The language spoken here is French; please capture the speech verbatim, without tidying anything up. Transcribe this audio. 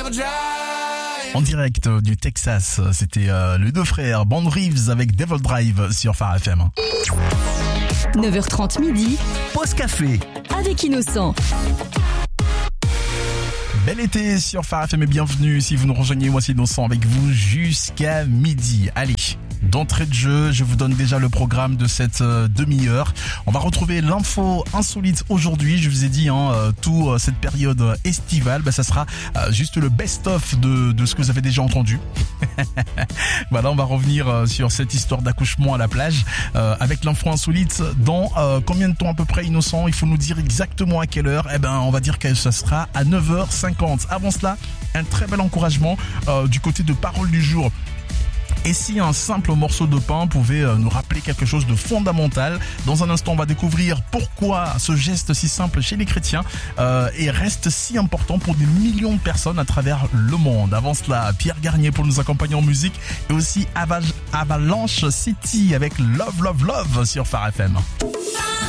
En direct du Texas, c'était euh, les deux frères Band Reeves avec Devil Drive sur Phare F M. neuf heures trente midi, Pause café avec Innocent. Bel été sur Phare F M et bienvenue si vous nous rejoignez, moi c'est Innocent avec vous jusqu'à midi. Allez, d'entrée de jeu, je vous donne déjà le programme de cette euh, demi-heure. On va retrouver l'info insolite aujourd'hui. Je vous ai dit, hein, euh, toute euh, cette période estivale, bah, ça sera euh, juste le best-of de, de ce que vous avez déjà entendu. Voilà, on va revenir euh, sur cette histoire d'accouchement à la plage euh, avec l'info insolite. Dans euh, combien de temps à peu près, Innocent? Il faut nous dire exactement à quelle heure. Eh ben, on va dire que ça sera à neuf heures cinquante. Avant cela, un très bel encouragement euh, du côté de Parole du jour. Et si un simple morceau de pain pouvait nous rappeler quelque chose de fondamental? Dans un instant, on va découvrir pourquoi ce geste si simple chez les chrétiens euh, et reste si important pour des millions de personnes à travers le monde. Avant cela, Pierre Garnier pour nous accompagner en musique et aussi Avalanche City avec Love Love Love sur Phare F M.